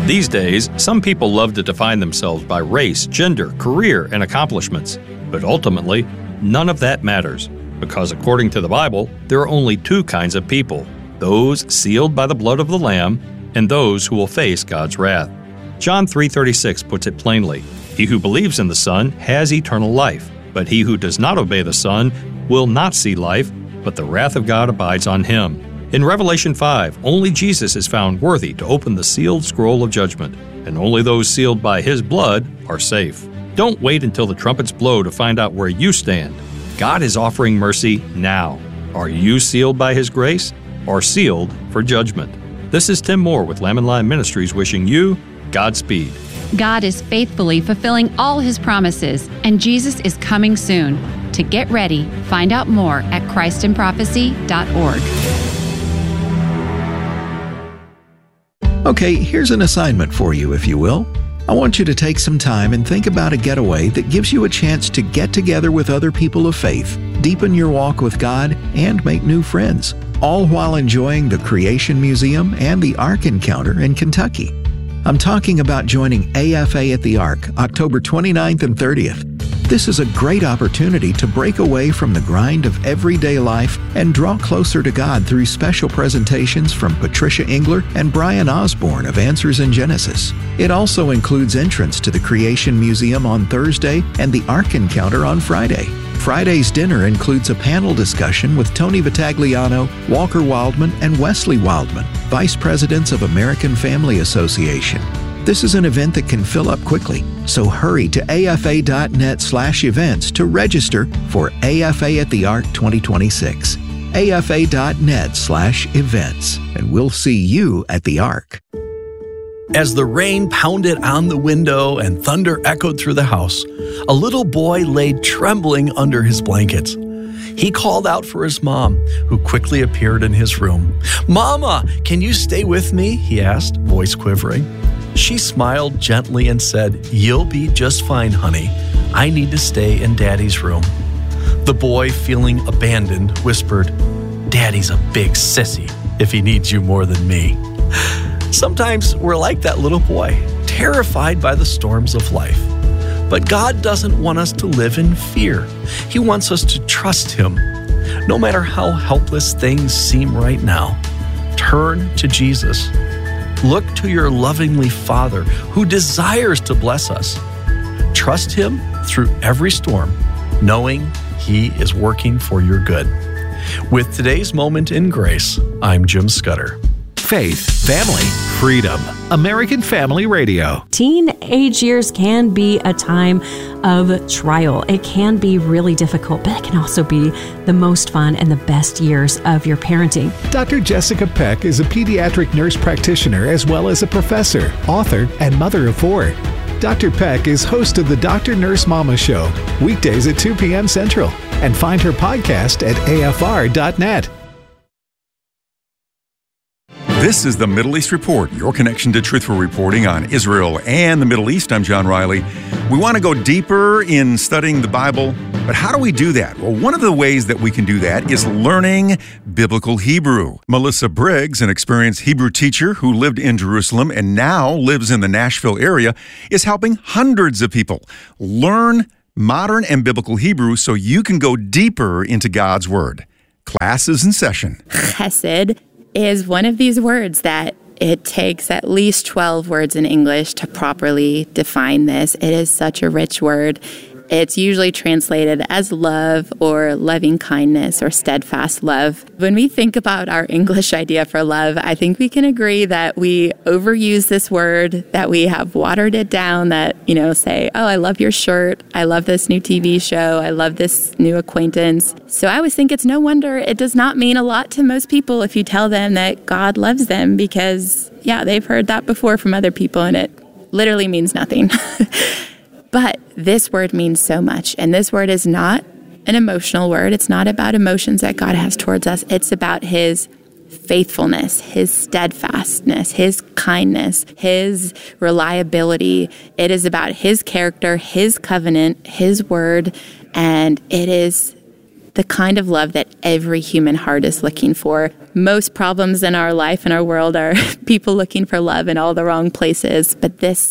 These days, some people love to define themselves by race, gender, career, and accomplishments. But ultimately, none of that matters, because according to the Bible, there are only two kinds of people: those sealed by the blood of the Lamb and those who will face God's wrath. John 3:36 puts it plainly, "He who believes in the Son has eternal life, but he who does not obey the Son will not see life, but the wrath of God abides on him." In Revelation 5, only Jesus is found worthy to open the sealed scroll of judgment, and only those sealed by His blood are safe. Don't wait until the trumpets blow to find out where you stand. God is offering mercy now. Are you sealed by His grace or sealed for judgment? This is Tim Moore with Lamb & Lion Ministries wishing you Godspeed. God is faithfully fulfilling all His promises, and Jesus is coming soon. To get ready, find out more at christinprophecy.org. Okay, here's an assignment for you, if you will. I want you to take some time and think about a getaway that gives you a chance to get together with other people of faith, deepen your walk with God, and make new friends, all while enjoying the Creation Museum and the Ark Encounter in Kentucky. I'm talking about joining AFA at the Ark, October 29th and 30th. This is a great opportunity to break away from the grind of everyday life and draw closer to God through special presentations from Patricia Engler and Brian Osborne of Answers in Genesis. It also includes entrance to the Creation Museum on Thursday and the Ark Encounter on Friday. Friday's dinner includes a panel discussion with Tony Vitagliano, Walker Wildman, and Wesley Wildman, Vice Presidents of American Family Association. This is an event that can fill up quickly, so hurry to afa.net/events to register for AFA at the Ark 2026. afa.net/events, and we'll see you at the Ark. As the rain pounded on the window and thunder echoed through the house, a little boy lay trembling under his blankets. He called out for his mom, who quickly appeared in his room. "Mama, can you stay with me?" he asked, voice quivering. She smiled gently and said, "You'll be just fine, honey. I need to stay in Daddy's room." The boy, feeling abandoned, whispered, "Daddy's a big sissy if he needs you more than me." Sometimes we're like that little boy, terrified by the storms of life. But God doesn't want us to live in fear. He wants us to trust Him. No matter how helpless things seem right now, turn to Jesus. Look to your lovingly Father who desires to bless us. Trust Him through every storm, knowing He is working for your good. With today's Moment in Grace, I'm Jim Scudder. Faith, family, freedom. American Family Radio. Teenage years can be a time of trial. It can be really difficult, but it can also be the most fun and the best years of your parenting. Dr. Jessica Peck is a pediatric nurse practitioner as well as a professor, author, and mother of 4. Dr. Peck is host of the Dr. Nurse Mama Show, weekdays at 2 p.m. Central, and find her podcast at afr.net. This is the Middle East Report, your connection to truthful reporting on Israel and the Middle East. I'm John Riley. We want to go deeper in studying the Bible, but how do we do that? Well, one of the ways that we can do that is learning biblical Hebrew. Melissa Briggs, an experienced Hebrew teacher who lived in Jerusalem and now lives in the Nashville area, is helping hundreds of people learn modern and biblical Hebrew so you can go deeper into God's Word. Class is in session. Chesed is one of these words that it takes at least 12 words in English to properly define this. It is such a rich word. It's usually translated as love or loving kindness or steadfast love. When we think about our English idea for love, I think we can agree that we overuse this word, that we have watered it down, that, say, oh, I love your shirt. I love this new TV show. I love this new acquaintance. So I always think it's no wonder it does not mean a lot to most people if you tell them that God loves them because, they've heard that before from other people and it literally means nothing. But this word means so much. And this word is not an emotional word. It's not about emotions that God has towards us. It's about His faithfulness, His steadfastness, His kindness, His reliability. It is about His character, His covenant, His word. And it is the kind of love that every human heart is looking for. Most problems in our life and our world are people looking for love in all the wrong places, but this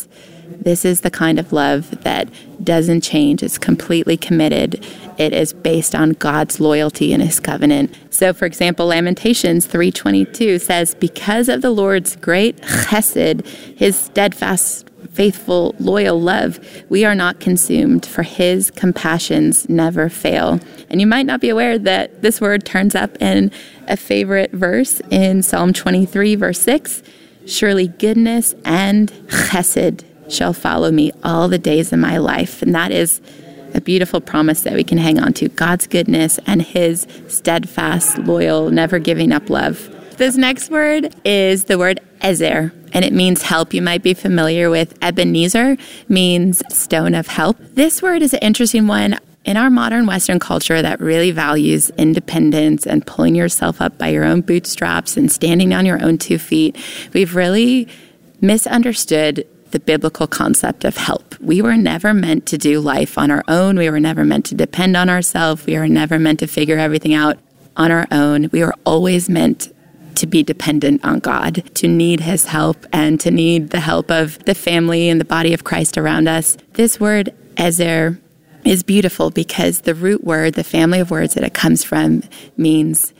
is the kind of love that doesn't change. It's completely committed. It is based on God's loyalty and his covenant. So, for example, Lamentations 3:22 says, because of the Lord's great chesed, his steadfast, faithful, loyal love, we are not consumed, for his compassions never fail. And you might not be aware that this word turns up in a favorite verse in Psalm 23, verse 6. Surely goodness and chesed shall follow me all the days of my life. And that is a beautiful promise that we can hang on to. God's goodness and his steadfast, loyal, never giving up love. This next word is the word ezer, and it means help. You might be familiar with Ebenezer, means stone of help. This word is an interesting one. In our modern Western culture that really values independence and pulling yourself up by your own bootstraps and standing on your own 2 feet, we've really misunderstood the biblical concept of help. We were never meant to do life on our own. We were never meant to depend on ourselves. We were never meant to figure everything out on our own. We were always meant to be dependent on God, to need his help, and to need the help of the family and the body of Christ around us. This word, ezer, is beautiful because the root word, the family of words that it comes from, means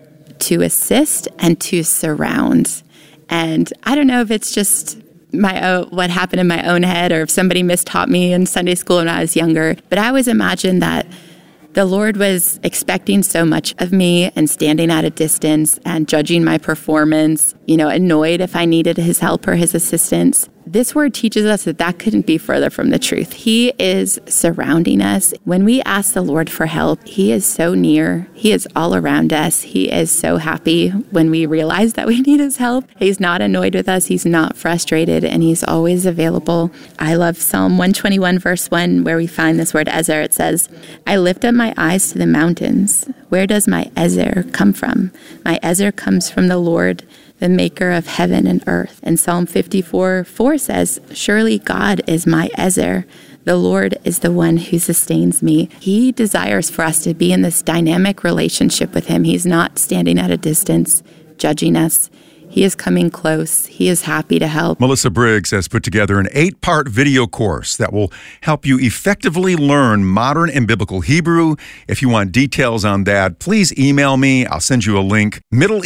to assist and to surround. And I don't know if it's just what happened in my own head or if somebody mistaught me in Sunday school when I was younger, but I always imagined that the Lord was expecting so much of me and standing at a distance and judging my performance, annoyed if I needed his help or his assistance. This word teaches us that couldn't be further from the truth. He is surrounding us. When we ask the Lord for help, he is so near. He is all around us. He is so happy when we realize that we need his help. He's not annoyed with us. He's not frustrated, and he's always available. I love Psalm 121, verse 1, where we find this word ezer. It says, I lift up my eyes to the mountains. Where does my ezer come from? My ezer comes from the Lord, the maker of heaven and earth. And Psalm 54:4 says, surely God is my ezer. The Lord is the one who sustains me. He desires for us to be in this dynamic relationship with him. He's not standing at a distance, judging us. He is coming close. He is happy to help. Melissa Briggs has put together an 8-part video course that will help you effectively learn modern and biblical Hebrew. If you want details on that, please email me. I'll send you a link,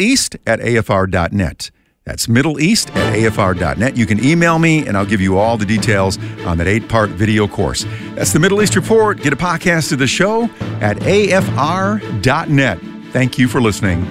middleeast@afr.net. That's middleeast@afr.net. You can email me, and I'll give you all the details on that 8-part video course. That's the Middle East Report. Get a podcast of the show at afr.net. Thank you for listening.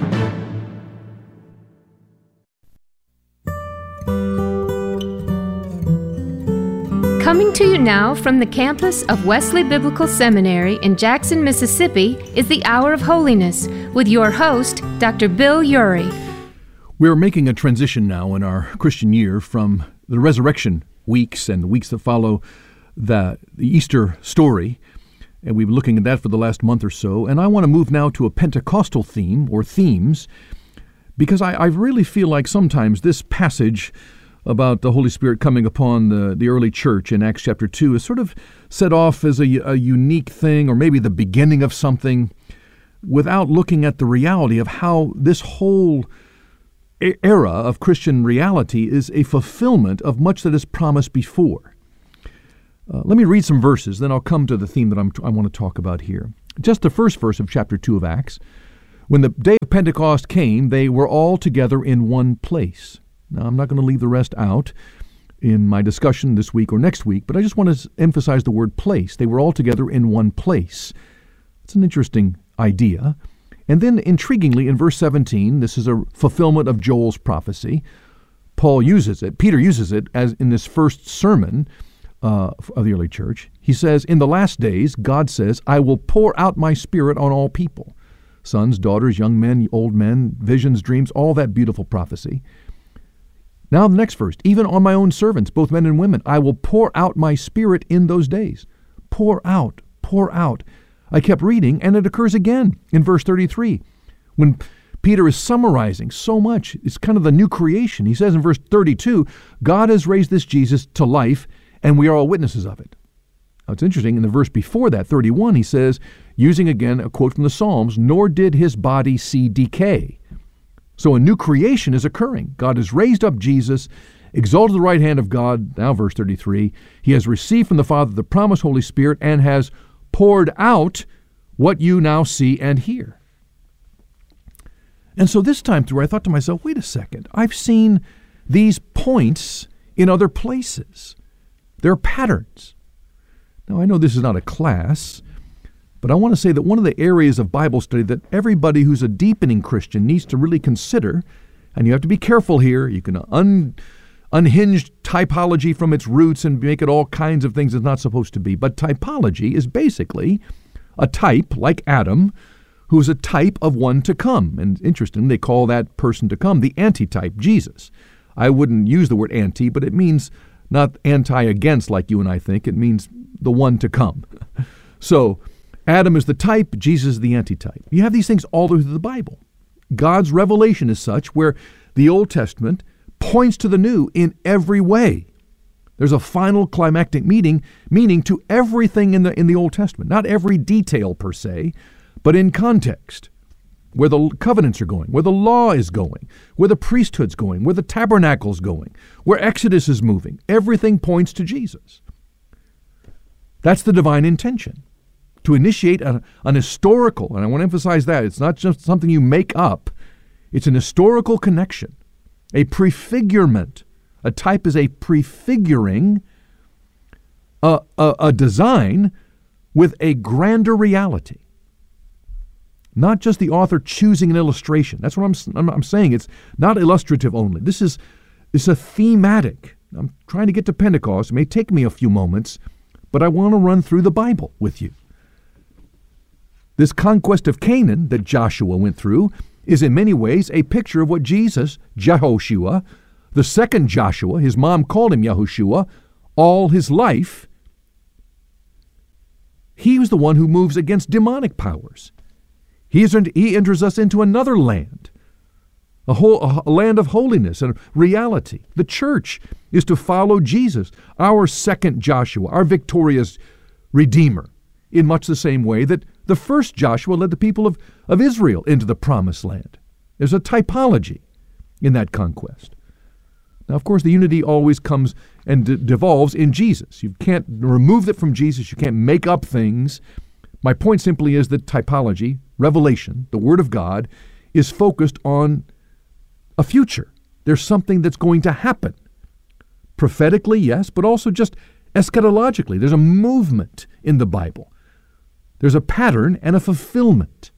Coming to you now from the campus of Wesley Biblical Seminary in Jackson, Mississippi, is the Hour of Holiness with your host, Dr. Bill Urey. We're making a transition now in our Christian year from the resurrection weeks and the weeks that follow the Easter story, and we've been looking at that for the last month or so, and I want to move now to a Pentecostal theme or themes, because I really feel like sometimes this passage about the Holy Spirit coming upon the early church in Acts chapter 2 is sort of set off as a unique thing, or maybe the beginning of something, without looking at the reality of how this whole era of Christian reality is a fulfillment of much that is promised before. Let me read some verses, then I'll come to the theme that I want to talk about here. Just the first verse of chapter 2 of Acts. When the day of Pentecost came, they were all together in one place. Now, I'm not going to leave the rest out in my discussion this week or next week, but I just want to emphasize the word place. They were all together in one place. It's an interesting idea. And then, intriguingly, in verse 17, this is a fulfillment of Joel's prophecy. Peter uses it as in this first sermon of the early church. He says, in the last days, God says, I will pour out my Spirit on all people. Sons, daughters, young men, old men, visions, dreams, all that beautiful prophecy. Now the next verse, even on my own servants, both men and women, I will pour out my Spirit in those days. Pour out, pour out. I kept reading, and it occurs again in verse 33. When Peter is summarizing so much, it's kind of the new creation. He says in verse 32, God has raised this Jesus to life, and we are all witnesses of it. Now, it's interesting, in the verse before that, 31, he says, using again a quote from the Psalms, nor did his body see decay. So a new creation is occurring. God has raised up Jesus, exalted the right hand of God, now verse 33, he has received from the Father the promised Holy Spirit and has poured out what you now see and hear. And so this time through, I thought to myself, wait a second, I've seen these points in other places. They're patterns. Now, I know this is not a class, but I want to say that one of the areas of Bible study that everybody who's a deepening Christian needs to really consider, and you have to be careful here, you can unhinge typology from its roots and make it all kinds of things it's not supposed to be, but typology is basically a type, like Adam, who is a type of one to come. And interestingly, they call that person to come the antitype, Jesus. I wouldn't use the word anti, but it means not anti-against like you and I think. It means the one to come. So Adam is the type, Jesus is the antitype. You have these things all through the Bible. God's revelation is such where the Old Testament points to the new in every way. There's a final climactic meaning to everything in the Old Testament. Not every detail per se, but in context. Where the covenants are going, where the law is going, where the priesthood's going, where the tabernacle's going, where Exodus is moving. Everything points to Jesus. That's the divine intention. To initiate an historical, and I want to emphasize that, it's not just something you make up, it's an historical connection, a prefigurement. A type is a prefiguring, a design with a grander reality. Not just the author choosing an illustration. That's what I'm saying. It's not illustrative only. It's a thematic. I'm trying to get to Pentecost. It may take me a few moments, but I want to run through the Bible with you. This conquest of Canaan that Joshua went through is in many ways a picture of what Jesus, Jehoshua, the second Joshua, his mom called him Yahushua, all his life. He was the one who moves against demonic powers. He enters us into another land, a land of holiness and reality. The church is to follow Jesus, our second Joshua, our victorious Redeemer, in much the same way that the first Joshua led the people of Israel into the promised land. There's a typology in that conquest. Now, of course, the unity always comes and devolves in Jesus. You can't remove it from Jesus. You can't make up things. My point simply is that typology, revelation, the Word of God, is focused on a future. There's something that's going to happen. Prophetically, yes, but also just eschatologically. There's a movement in the Bible. There's a pattern and a fulfillment.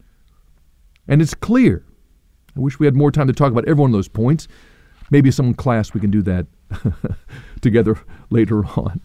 And it's clear. I wish we had more time to talk about every one of those points. Maybe some class we can do that together later on.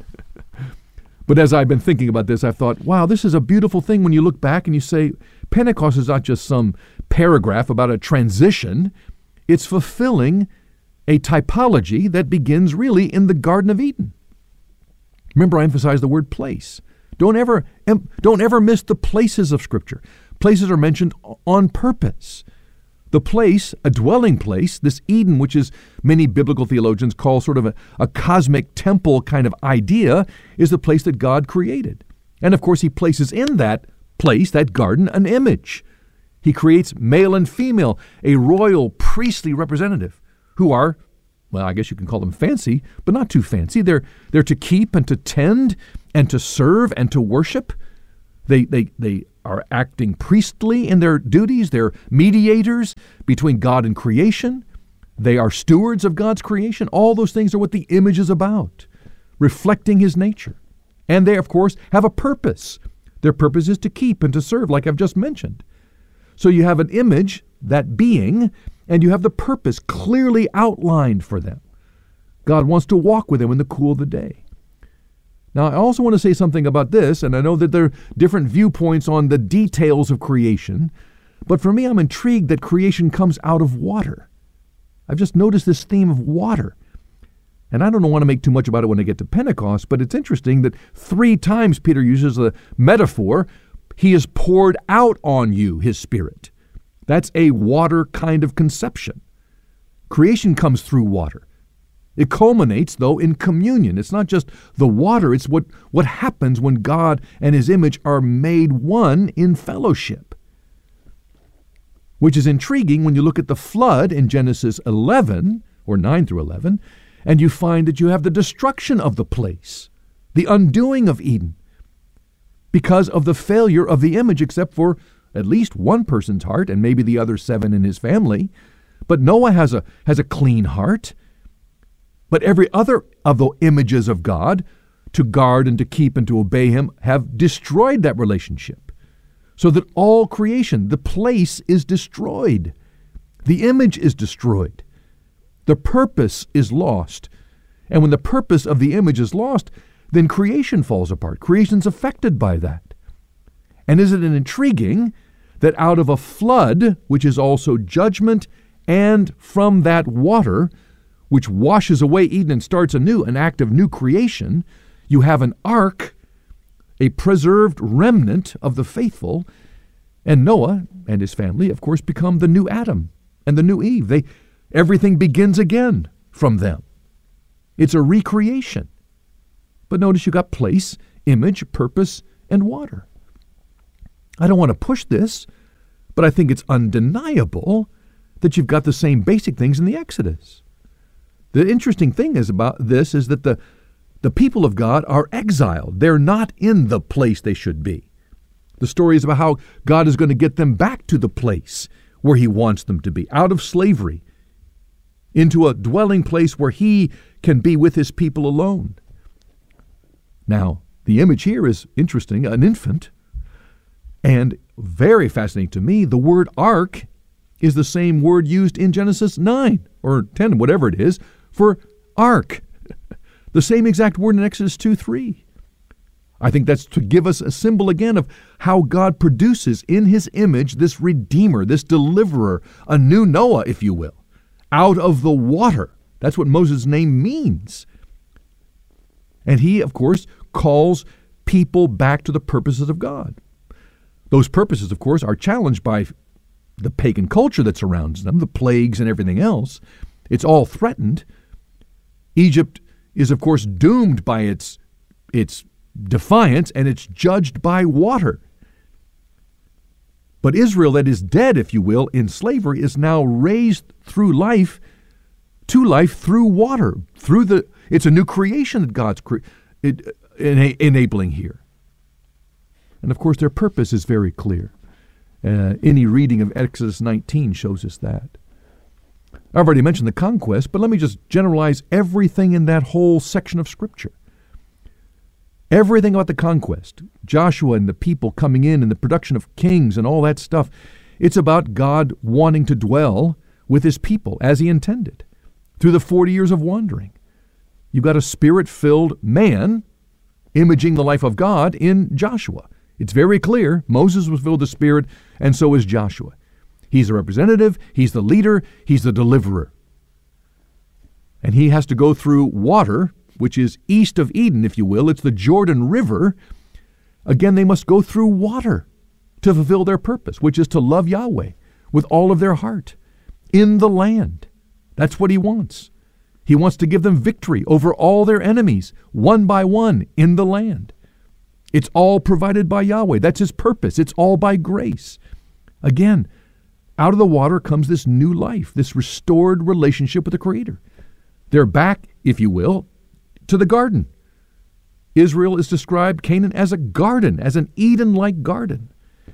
But as I've been thinking about this, I've thought, wow, this is a beautiful thing when you look back and you say, Pentecost is not just some paragraph about a transition. It's fulfilling a typology that begins really in the Garden of Eden. Remember, I emphasized the word place. Don't ever miss the places of Scripture. Places are mentioned on purpose. The place, a dwelling place, this Eden, which is many biblical theologians call sort of a cosmic temple kind of idea, is the place that God created. And of course, he places in that place, that garden, an image. He creates male and female, a royal, priestly representative, who are, well, I guess you can call them fancy, but not too fancy. They're to keep and to tend and to serve and to worship. They are acting priestly in their duties. They're mediators between God and creation. They are stewards of God's creation. All those things are what the image is about, reflecting his nature. And they, of course, have a purpose. Their purpose is to keep and to serve, like I've just mentioned. So you have an image, that being, and you have the purpose clearly outlined for them. God wants to walk with them in the cool of the day. Now, I also want to say something about this, and I know that there are different viewpoints on the details of creation, but for me, I'm intrigued that creation comes out of water. I've just noticed this theme of water. And I don't want to make too much about it when I get to Pentecost, but it's interesting that 3 times Peter uses the metaphor, he has poured out on you his Spirit. That's a water kind of conception. Creation comes through water. It culminates, though, in communion. It's not just the water, it's what happens when God and His image are made one in fellowship. Which is intriguing when you look at the flood in Genesis 11, or 9 through 11, and you find that you have the destruction of the place, the undoing of Eden, because of the failure of the image, except for at least one person's heart and maybe the other 7 in his family. But Noah has a clean heart. But every other of the images of God, to guard and to keep and to obey Him, have destroyed that relationship. So that all creation, the place is destroyed. The image is destroyed. The purpose is lost. And when the purpose of the image is lost, then creation falls apart. Creation's affected by that. And isn't it intriguing that out of a flood, which is also judgment, and from that water, which washes away Eden and starts anew, an act of new creation, you have an ark, a preserved remnant of the faithful, and Noah and his family, of course, become the new Adam and the new Eve. Everything begins again from them. It's a recreation. But notice you got place, image, purpose, and water. I don't want to push this, but I think it's undeniable that you've got the same basic things in the Exodus. The interesting thing about this is that the people of God are exiled. They're not in the place they should be. The story is about how God is going to get them back to the place where He wants them to be, out of slavery, into a dwelling place where He can be with His people alone. Now, the image here is interesting, an infant, and very fascinating to me, the word ark is the same word used in Genesis 9 or 10, whatever it is, for ark. The same exact word in Exodus 2:3. I think that's to give us a symbol again of how God produces in His image this Redeemer, this Deliverer, a new Noah, if you will, out of the water. That's what Moses' name means. And He, of course, calls people back to the purposes of God. Those purposes, of course, are challenged by the pagan culture that surrounds them, the plagues and everything else. It's all threatened. Egypt is, of course, doomed by its defiance, and it's judged by water. But Israel, that is dead, if you will, in slavery, is now raised through life to life through water. It's a new creation that God's enabling here. And of course, their purpose is very clear. Any reading of Exodus 19 shows us that. I've already mentioned the conquest, but let me just generalize everything in that whole section of Scripture. Everything about the conquest, Joshua and the people coming in and the production of kings and all that stuff, it's about God wanting to dwell with His people as He intended through the 40 years of wandering. You've got a Spirit-filled man imaging the life of God in Joshua. It's very clear Moses was filled with the Spirit, and so is Joshua. He's the representative, he's the leader, he's the deliverer. And he has to go through water, which is east of Eden, if you will. It's the Jordan River. Again, they must go through water to fulfill their purpose, which is to love Yahweh with all of their heart in the land. That's what He wants. He wants to give them victory over all their enemies, one by one, in the land. It's all provided by Yahweh. That's His purpose. It's all by grace. Again, out of the water comes this new life, this restored relationship with the Creator. They're back, if you will, to the garden. Israel is described, Canaan, as a garden, as an Eden-like garden.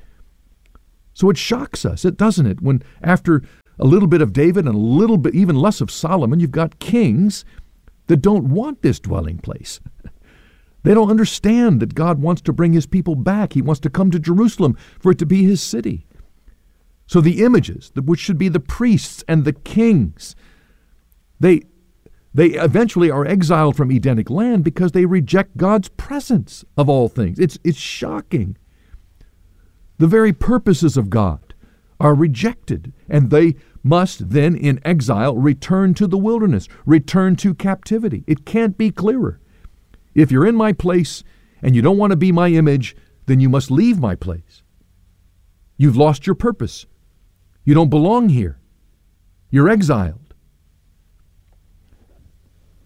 So it shocks us, doesn't it, when after a little bit of David and a little bit, even less of Solomon, you've got kings that don't want this dwelling place. They don't understand that God wants to bring His people back. He wants to come to Jerusalem for it to be His city. So the images, which should be the priests and the kings, they eventually are exiled from Edenic land because they reject God's presence of all things. It's shocking. The very purposes of God are rejected, and they must then in exile return to the wilderness, return to captivity. It can't be clearer. If you're in my place and you don't want to be my image, then you must leave my place. You've lost your purpose. You don't belong here. You're exiled.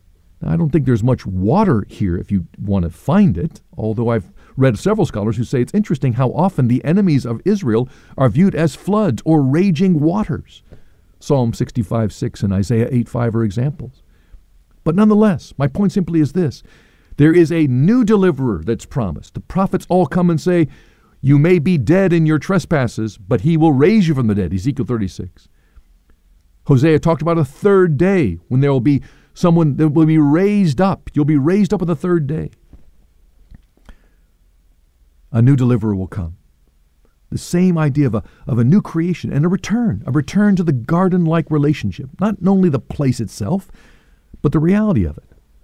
I don't think there's much water here if you want to find it, although I've read several scholars who say it's interesting how often the enemies of Israel are viewed as floods or raging waters. Psalm 65:6 and Isaiah 8:5 are examples. But nonetheless, my point simply is this. There is a new deliverer that's promised. The prophets all come and say, you may be dead in your trespasses, but he will raise you from the dead, Ezekiel 36. Hosea talked about a third day when there will be someone that will be raised up. You'll be raised up on the third day. A new deliverer will come. The same idea of a new creation and a return to the garden-like relationship. Not only the place itself, but the reality of it.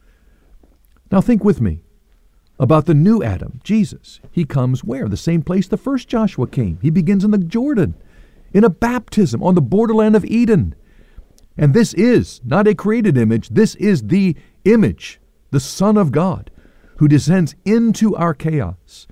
Now think with me about the new Adam, Jesus. He comes where? The same place the first Joshua came. He begins in the Jordan, in a baptism on the borderland of Eden. And this is not a created image. This is the image, the Son of God, who descends into our chaos,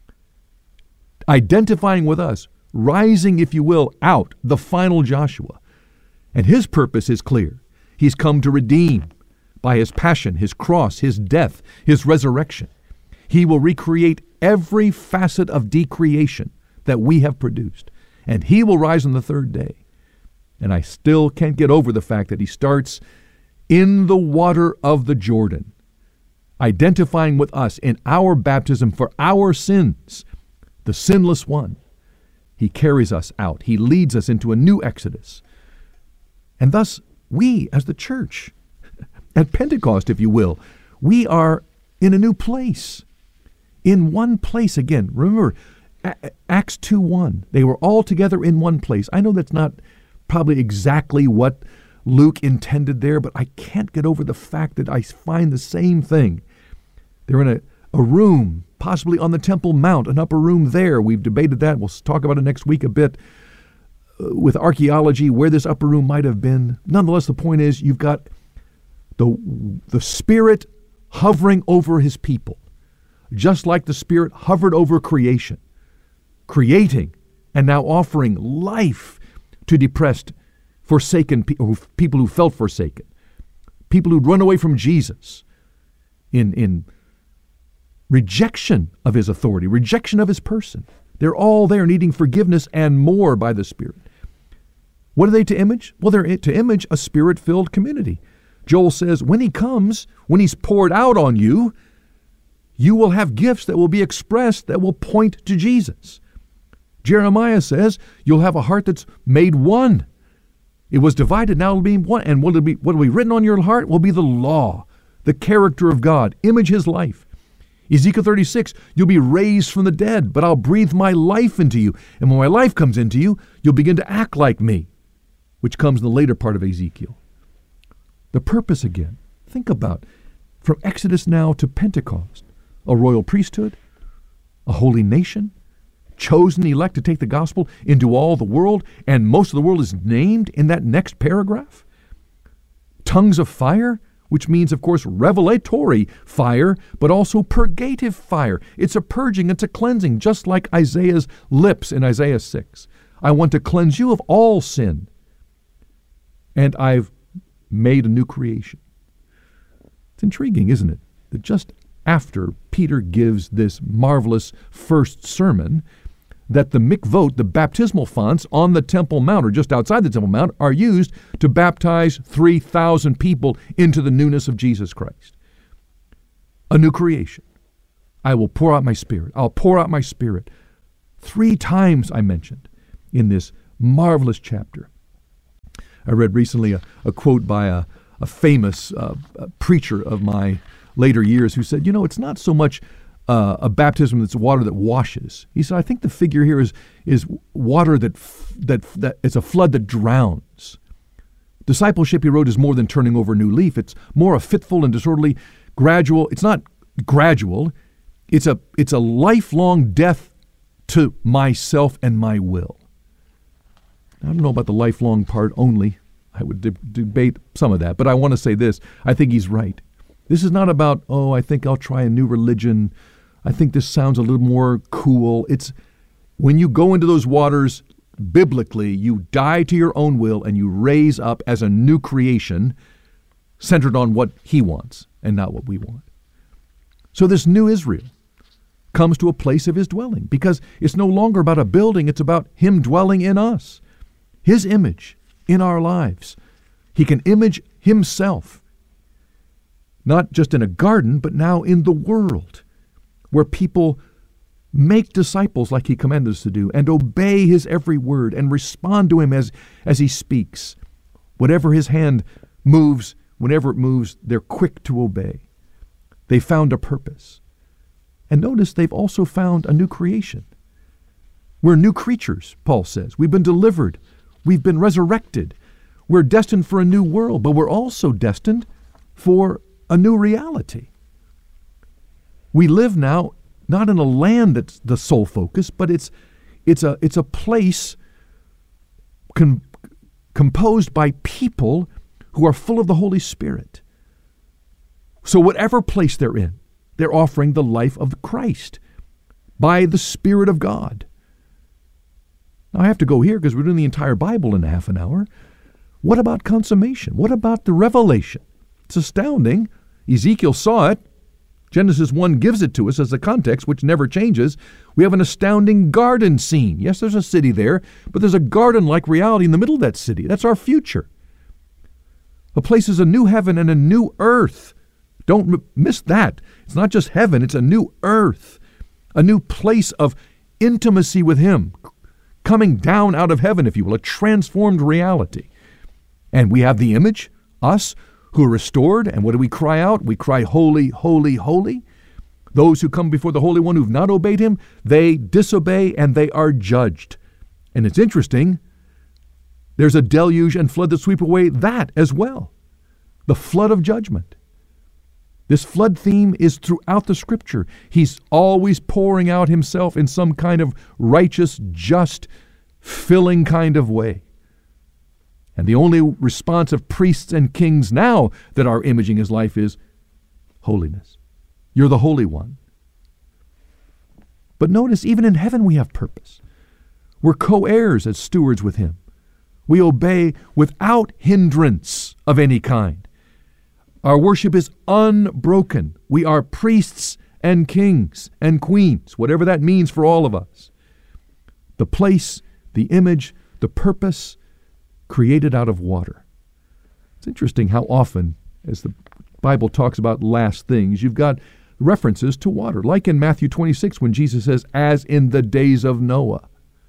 identifying with us, rising, if you will, out, the final Joshua. And his purpose is clear. He's come to redeem by his passion, his cross, his death, his resurrection. He will recreate every facet of decreation that we have produced. And he will rise on the third day. And I still can't get over the fact that he starts in the water of the Jordan, identifying with us in our baptism for our sins, the sinless one. He carries us out. He leads us into a new exodus. And thus, we as the church, at Pentecost, if you will, we are in a new place. In one place again. Remember, Acts 2:1. They were all together in one place. I know that's not probably exactly what Luke intended there, but I can't get over the fact that I find the same thing. They're in a room, possibly on the Temple Mount, an upper room there. We've debated that. We'll talk about it next week a bit with archaeology, where this upper room might have been. Nonetheless, the point is you've got the Spirit hovering over his people, just like the Spirit hovered over creation, creating and now offering life to depressed, forsaken people who felt forsaken, people who'd run away from Jesus in rejection of his authority, rejection of his person. They're all there needing forgiveness and more by the Spirit. What are they to image? Well, they're to image a Spirit-filled community. Joel says, when he comes, when he's poured out on you, you will have gifts that will be expressed that will point to Jesus. Jeremiah says, you'll have a heart that's made one. It was divided, now it'll be one. And what will be written on your heart will be the law, the character of God, image his life. Ezekiel 36, you'll be raised from the dead, but I'll breathe my life into you. And when my life comes into you, you'll begin to act like me, which comes in the later part of Ezekiel. The purpose again, think about, from Exodus now to Pentecost, a royal priesthood, a holy nation, chosen elect to take the gospel into all the world, and most of the world is named in that next paragraph. Tongues of fire, which means, of course, revelatory fire, but also purgative fire. It's a purging, it's a cleansing, just like Isaiah's lips in Isaiah 6. I want to cleanse you of all sin, and I've made a new creation. It's intriguing, isn't it? That just after Peter gives this marvelous first sermon, that the mikvot, the baptismal fonts on the Temple Mount, or just outside the Temple Mount, are used to baptize 3,000 people into the newness of Jesus Christ. A new creation. I will pour out my Spirit. I'll pour out my Spirit. 3 times I mentioned in this marvelous chapter. I read recently a quote by a famous preacher of my later years who said, it's not so much a baptism that's water that washes. He said, I think the figure here is water that it's a flood that drowns. Discipleship, he wrote, is more than turning over a new leaf. It's more a fitful and disorderly, gradual. It's not gradual. It's a lifelong death to myself and my will. I don't know about the lifelong part only. I would debate some of that, but I want to say this. I think he's right. This is not about, I think I'll try a new religion. I think this sounds a little more cool. It's when you go into those waters, biblically, you die to your own will and you raise up as a new creation centered on what he wants. and not what we want. So this new Israel comes to a place of his dwelling, because it's no longer about a building, it's about him dwelling in us, his image in our lives. He can image himself, not just in a garden, but now in the world, where people make disciples like he commanded us to do, and obey his every word, and respond to him as he speaks. Whatever his hand moves, whenever it moves, they're quick to obey. They found a purpose. And notice they've also found a new creation. We're new creatures, Paul says. We've been delivered. We've been resurrected. We're destined for a new world, but we're also destined for a new reality. We live now not in a land that's the sole focus, but it's a place composed by people who are full of the Holy Spirit. So whatever place they're in, they're offering the life of Christ by the Spirit of God. Now I have to go here because we're doing the entire Bible in half an hour. What about consummation? What about the revelation? It's astounding. Ezekiel saw it. Genesis 1 gives it to us as a context which never changes. We have an astounding garden scene. Yes, there's a city there, but there's a garden-like reality in the middle of that city. That's our future. The place is a new heaven and a new earth. Don't miss that. It's not just heaven, it's a new earth, a new place of intimacy with him, coming down out of heaven, if you will, a transformed reality. And we have the image, us, who are restored. And what do we cry out? We cry, holy, holy, holy. Those who come before the Holy One who've not obeyed him, they disobey and they are judged. And it's interesting, there's a deluge and flood that sweep away that as well. The flood of judgment. This flood theme is throughout the Scripture. He's always pouring out himself in some kind of righteous, just, filling kind of way. And the only response of priests and kings now that are imaging his life is holiness. You're the Holy One. But notice, even in heaven we have purpose. We're co-heirs as stewards with him. We obey without hindrance of any kind. Our worship is unbroken. We are priests and kings and queens, whatever that means for all of us. The place, the image, the purpose, created out of water. It's interesting how often, as the Bible talks about last things, you've got references to water, like in Matthew 26 when Jesus says, as in the days of Noah.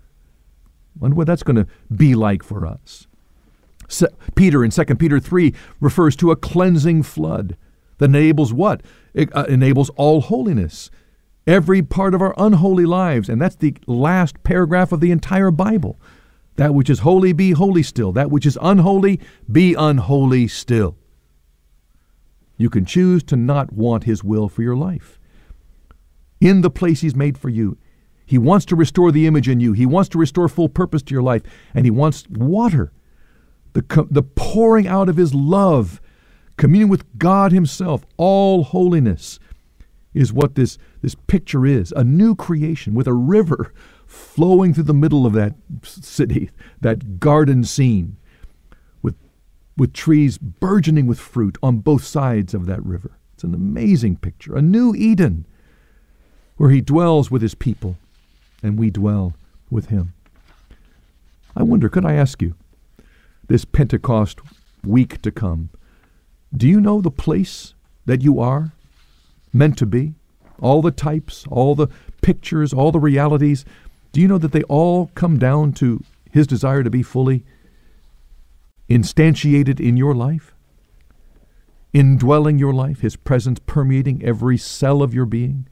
I wonder what that's going to be like for us. Peter in 2 Peter 3 refers to a cleansing flood that enables what? It enables all holiness. Every part of our unholy lives, and that's the last paragraph of the entire Bible. That which is holy, be holy still. That which is unholy, be unholy still. You can choose to not want his will for your life. In the place he's made for you, he wants to restore the image in you. He wants to restore full purpose to your life. And he wants water. The pouring out of his love, communion with God himself, all holiness is what this picture is. A new creation with a river flowing through the middle of that city, that garden scene, with trees burgeoning with fruit on both sides of that river. It's an amazing picture. A new Eden where he dwells with his people and we dwell with him. I wonder, could I ask you, this Pentecost week to come, do you know the place that you are meant to be? All the types, all the pictures, all the realities, do you know that they all come down to his desire to be fully instantiated in your life? Indwelling your life, his presence permeating every cell of your being?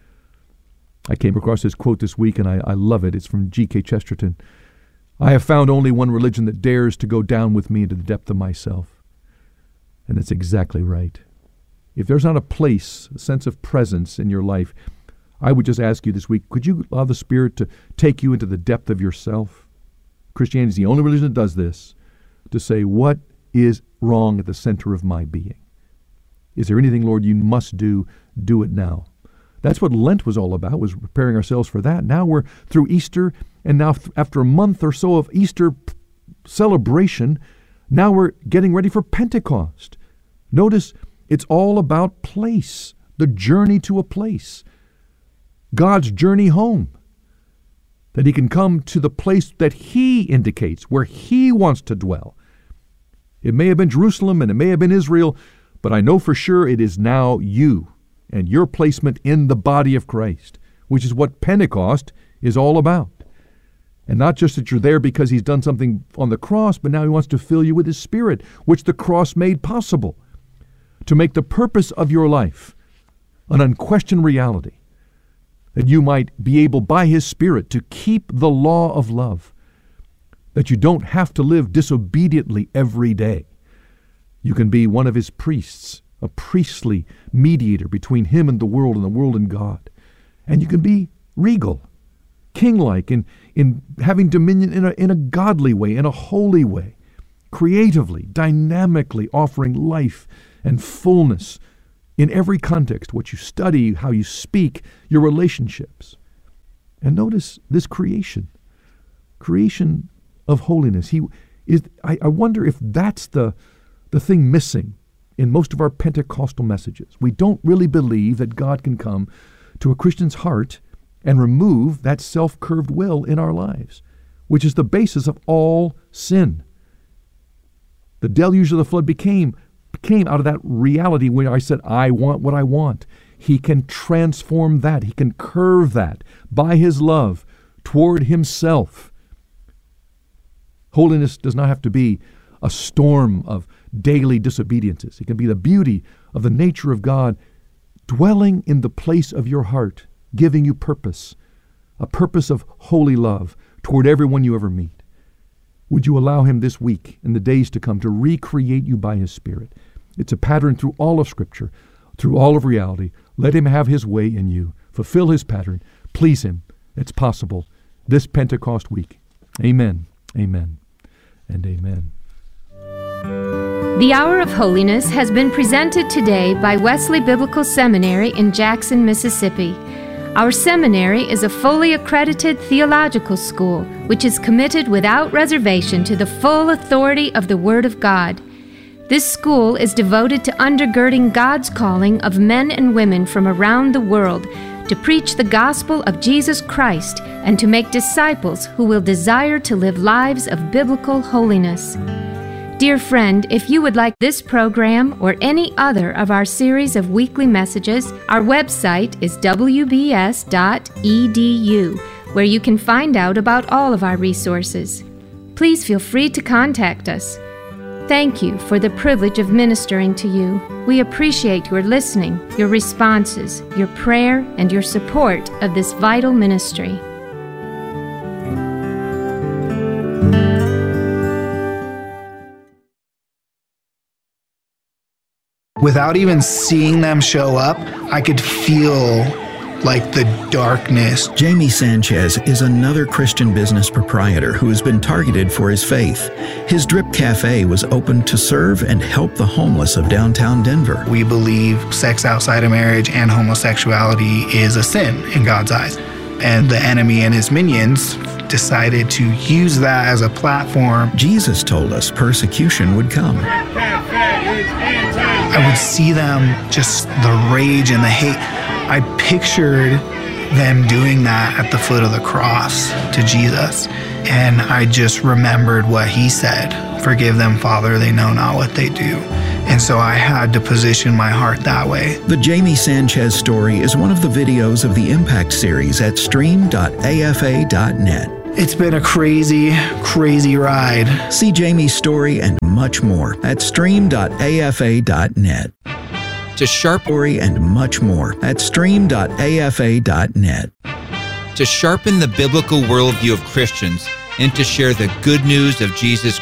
I came across this quote this week and I love it. It's from G.K. Chesterton. I have found only one religion that dares to go down with me into the depth of myself. And that's exactly right. If there's not a place, a sense of presence in your life, I would just ask you this week, could you allow the Spirit to take you into the depth of yourself? Christianity is the only religion that does this, to say, what is wrong at the center of my being? Is there anything, Lord, you must do? Do it now. That's what Lent was all about, was preparing ourselves for that. Now we're through Easter, and now after a month or so of Easter celebration, now we're getting ready for Pentecost. Notice It's all about place, the journey to a place, God's journey home, that he can come to the place that he indicates, where he wants to dwell. It may have been Jerusalem and it may have been Israel, but I know for sure it is now you and your placement in the body of Christ, which is what Pentecost is all about. And not just that you're there because he's done something on the cross, but now he wants to fill you with his Spirit, which the cross made possible, to make the purpose of your life an unquestioned reality, that you might be able by his Spirit to keep the law of love, that you don't have to live disobediently every day. You can be one of his priests, a priestly mediator between him and the world and God. And you can be regal, king-like, in having dominion in a godly way, in a holy way, creatively, dynamically offering life and fullness in every context, what you study, how you speak, your relationships. And notice this creation of holiness. I wonder if that's the thing missing in most of our Pentecostal messages. We don't really believe that God can come to a Christian's heart and remove that self-curved will in our lives, which is the basis of all sin. The deluge of the flood became out of that reality when I said, I want what I want. He can transform that. He can curve that by his love toward himself. Holiness does not have to be a storm of daily disobediences. It can be the beauty of the nature of God dwelling in the place of your heart, giving you purpose, a purpose of holy love toward everyone you ever meet. Would you allow him this week and the days to come to recreate you by his Spirit? It's a pattern through all of Scripture, through all of reality. Let him have his way in you. Fulfill his pattern. Please him. It's possible this Pentecost week. Amen, amen, and amen. The Hour of Holiness has been presented today by Wesley Biblical Seminary in Jackson, Mississippi. Our seminary is a fully accredited theological school which is committed without reservation to the full authority of the Word of God. This school is devoted to undergirding God's calling of men and women from around the world to preach the gospel of Jesus Christ and to make disciples who will desire to live lives of biblical holiness. Dear friend, if you would like this program or any other of our series of weekly messages, our website is wbs.edu, where you can find out about all of our resources. Please feel free to contact us. Thank you for the privilege of ministering to you. We appreciate your listening, your responses, your prayer, and your support of this vital ministry. Without even seeing them show up, I could feel like the darkness. Jamie Sanchez is another Christian business proprietor who has been targeted for his faith. His Drip Cafe was opened to serve and help the homeless of downtown Denver. We believe sex outside of marriage and homosexuality is a sin in God's eyes. And the enemy and his minions decided to use that as a platform. Jesus told us persecution would come. I would see them, just the rage and the hate. I pictured them doing that at the foot of the cross to Jesus. And I just remembered what he said, "Forgive them, Father, they know not what they do." And so I had to position my heart that way. The Jamie Sanchez story is one of the videos of the Impact series at stream.afa.net. It's been a crazy, crazy ride. See Jamie's story and much more at stream.afa.net. To sharpen and much more at stream.afa.net. To sharpen the biblical worldview of Christians and to share the good news of Jesus